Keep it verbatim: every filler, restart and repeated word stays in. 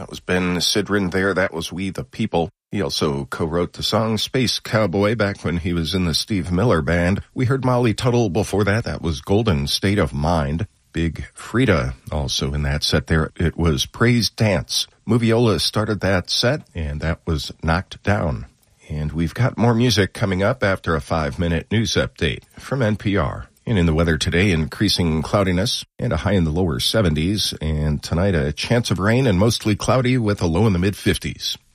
That was Ben Sidran there. That was We the People. He also co-wrote the song Space Cowboy back when he was in the Steve Miller Band. We heard Molly Tuttle before that. That was Golden State of Mind. Big Frida also in that set there. It was Praise Dance. Moviola started that set, and that was Knocked Down. And we've got more music coming up after a five-minute news update from N P R. And in the weather today, increasing cloudiness and a high in the lower seventies. And tonight, a chance of rain and mostly cloudy with a low in the mid-fifties.